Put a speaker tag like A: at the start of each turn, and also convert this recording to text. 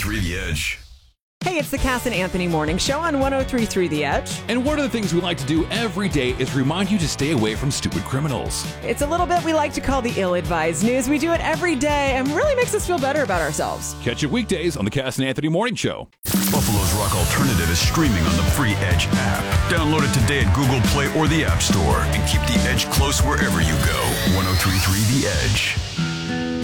A: 103.3 The Edge.
B: Hey, it's the Cass and Anthony Morning Show on 103.3 The Edge.
C: And one of the things we like to do every day is remind you to stay away from stupid criminals.
B: It's a little bit we like to call the ill-advised news. We do it every day and really makes us feel better about ourselves.
C: Catch it weekdays on the Cass and Anthony Morning Show.
A: Buffalo's Rock Alternative is streaming on the free Edge app. Download it today at Google Play or the App Store and keep the Edge close wherever you go. 103.3 The Edge.